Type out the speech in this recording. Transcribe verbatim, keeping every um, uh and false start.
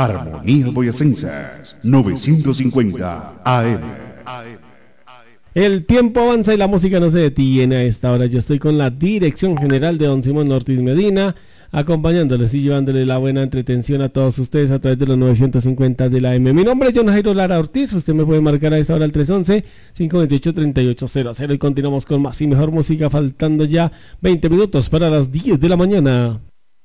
Armonía Boyacenses, novecientos cincuenta A M. El tiempo avanza y la música no se detiene a esta hora. Yo estoy con la dirección general de don Simón Ortiz Medina, acompañándoles y llevándole la buena entretención a todos ustedes a través de los novecientos cincuenta de la M. Mi nombre es John Jairo Lara Ortiz. Usted me puede marcar a esta hora al tres once, cinco veintiocho, treinta y ocho cero cero y continuamos con más y mejor música, faltando ya veinte minutos para las diez de la mañana.